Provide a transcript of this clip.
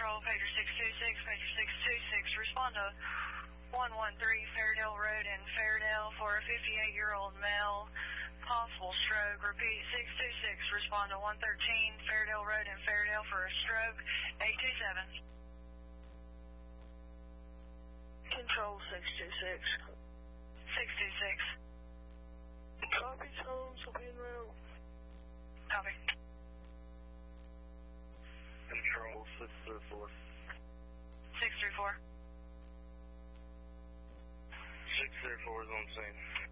Control, pager 626, pager 626, respond to 113 Fairdale Road in Fairdale for a 58-year-old male, possible stroke. Repeat, 626, respond to 113 Fairdale Road in Fairdale for a stroke, 827. Control 626. 626. Copy, tones, will be en route. Copy. Control 634. 634. 634 is on scene.